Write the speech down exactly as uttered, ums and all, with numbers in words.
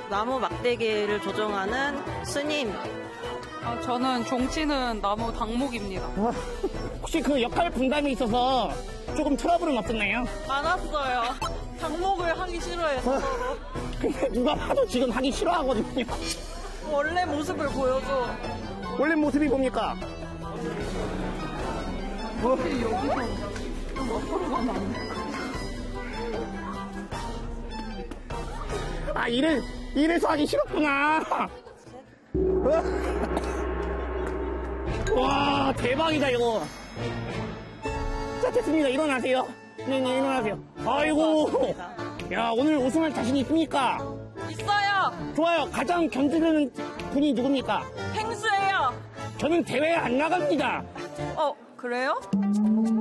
나무 막대기를 조종하는 스님. 아, 저는 종치는 나무 당목입니다. 어, 혹시 그 역할 분담이 있어서 조금 트러블은 없었나요? 많았어요. 당목을 하기 싫어해서 어, 서로. 근데 누가 봐도 지금 하기 싫어하거든요. 원래 모습을 보여줘. 원래 모습이 뭡니까? 어? 아, 이래, 이래서 하기 싫었구나. 어? 와, 대박이다, 이거. 자, 됐습니다. 일어나세요. 네네, 일어나세요. 아이고. 야, 오늘 우승할 자신 있습니까? 있어요. 좋아요. 가장 견디는 분이 누굽니까? 펭수예요. 저는 대회에 안 나갑니다. 어, 그래요?